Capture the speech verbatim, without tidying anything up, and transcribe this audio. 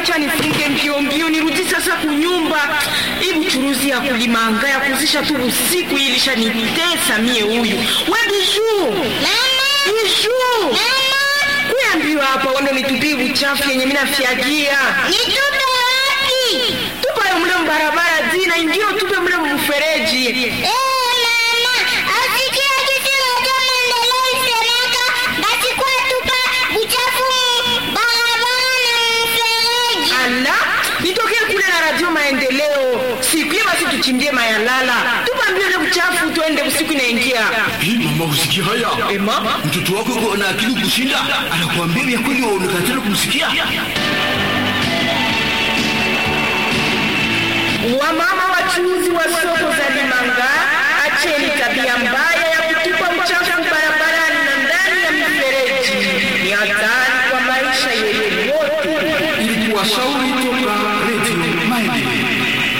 acha nifunge mbio mbio nirudi sasa kunyumba. Hii mchuruzi ya kulimanga ya kuzisha tu usiku ilisha nitesa mie huyu. We Bijou. Mama. Bijou. Mama. Kuambiwa hapa wando nitupie uchafu yenye mimi nafiagia. Nitupe wapi? Tupa yo mle barabara dina ingio tupe mle mfereji. Eh, mama, asikia kitu moja maendeleo isemeka, basi kwa tupa uchafu barabara na mfereji. Ala, nitokea kule na radio maendeleo. Siku hiyo basi tuchimbie mayalala. Tupa mbio ile uchafu tuende usiku inaingia. Hii mama usikia haya? Eh mama, mtoto wako yuko na akili kushinda, anakuambia vya kweli waonekana kumsikia. Wamama wachuuzi wa soko za Limanga, acheni tabia mbaya ya kutupa uchafu barabarani na ndani ya mifereji. Ni hatari kwa maisha yenu wote. Ili kuwashauri